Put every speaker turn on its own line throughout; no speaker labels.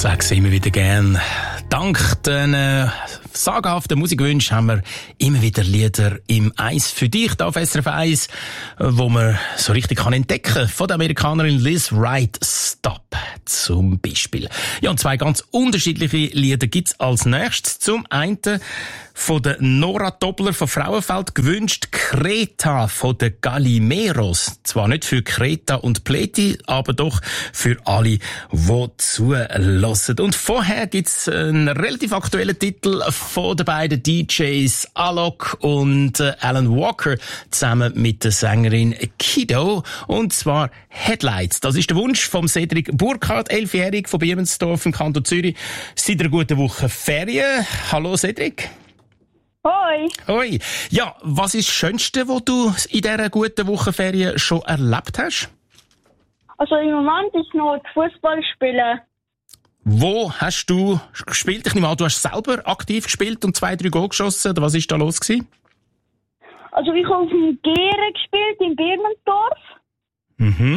sage es immer wieder gern. Dank den sagenhaften Musikwünschen haben wir immer wieder Lieder im Eis für dich da auf SRF 1, wo man so richtig kann entdecken von der Amerikanerin Liz Wright, Stop zum Beispiel. Ja, und zwei ganz unterschiedliche Lieder gibt's als nächstes. Zum einen von der Nora Doppler von Frauenfeld gewünscht, Kreta von den Galimeros. Zwar nicht für Kreta und Pleti, aber doch für alle, die zuhören. Und vorher gibt's einen relativ aktuellen Titel von den beiden DJs Alok und Alan Walker zusammen mit der Sängerin Kido. Und zwar Headlights. Das ist der Wunsch vom Cedric Burkhardt, 11-jährig von Biemensdorf im Kanton Zürich. Seit einer guten Woche Ferien. Hallo Cedric.
Hoi.
Hoi. Ja, was ist das Schönste, was du in dieser guten Woche Ferien schon erlebt hast?
Also im Moment ist noch das Fußballspielen.
Wo hast du gespielt? Ich nehme an, du hast selber aktiv gespielt und 2-3 Goal geschossen. Oder was war da los gewesen?
Also ich habe auf dem Gere gespielt in Birmensdorf.
Mhm.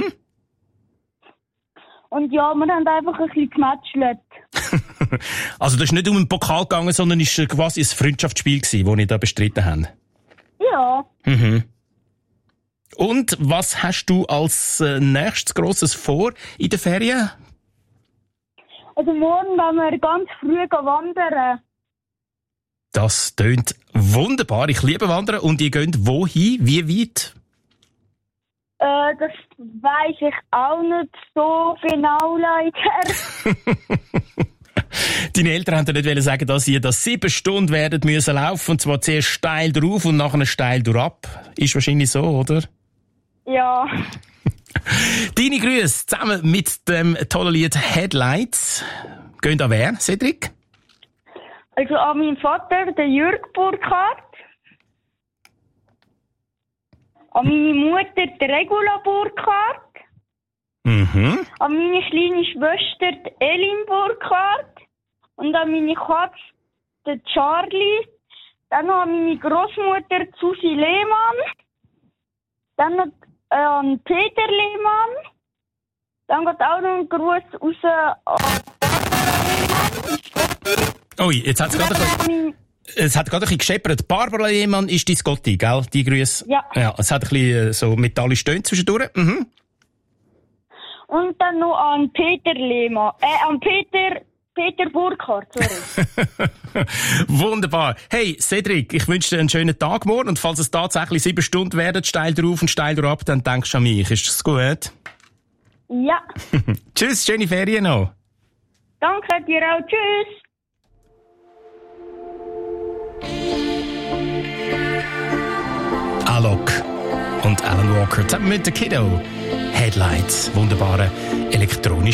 Und ja, wir haben einfach ein bisschen gematchelt.
Also das ist nicht um den Pokal gegangen, sondern es war quasi ein Freundschaftsspiel gewesen, das wir da bestritten haben.
Ja.
Mhm. Und was hast du als nächstes Grosses vor in den Ferien?
Also morgen wollen wir ganz früh wandern.
Das tönt wunderbar. Ich liebe Wandern. Und ihr geht wohin? Wie weit?
Das weiss ich auch nicht so genau, leider.
Deine Eltern haben dir nicht sagen, dass ihr das 7 Stunden werden müssen laufen, und zwar zuerst steil drauf und nachher steil durchab. Ist wahrscheinlich so, oder?
Ja.
Deine Grüße zusammen mit dem tollen Lied Headlights. Gehen an wer, Cedric?
Also an meinen Vater, den Jürg Burkhardt. An meine Mutter, die Regula Burkhardt.
Mhm.
An meine kleine Schwester, die Elin Burkhardt. Und an meine Katze, den Charlie. Dann noch an meine Großmutter, Susi Lehmann. Dann noch an Peter Lehmann. Dann geht auch noch ein Gruß raus an
Ui, jetzt hat es gerade ein bisschen gescheppert. Barbara Lehmann ist dein Gotti, gell? Die Grüße.
Ja.
Ja, es hat ein bisschen so metallisch Töne zwischendurch. Mhm.
Und dann noch an Peter Lehmann. An Peter Burkhardt, sorry.
Wunderbar. Hey, Cedric, ich wünsche dir einen schönen Tag morgen. Und falls es tatsächlich 7 Stunden werden, steil drauf und steil drauf, dann denkst du an mich. Ist das gut?
Ja.
Tschüss, schöne Ferien noch.
Danke dir auch. Tschüss.
Alok und Alan Walker zusammen mit der Kiddo. Headlights, wunderbare elektronische